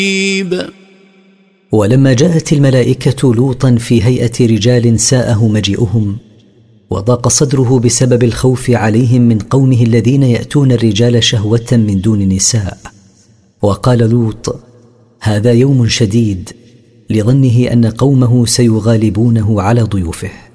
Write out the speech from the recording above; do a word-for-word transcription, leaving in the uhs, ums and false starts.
ولما جاءت الملائكة لوطا في هيئة رجال ساءه مجيئهم، وضاق صدره بسبب الخوف عليهم من قومه الذين يأتون الرجال شهوة من دون نساء. وقال لوط: هذا يوم شديد، لظنه أن قومه سيغالبونه على ضيوفه.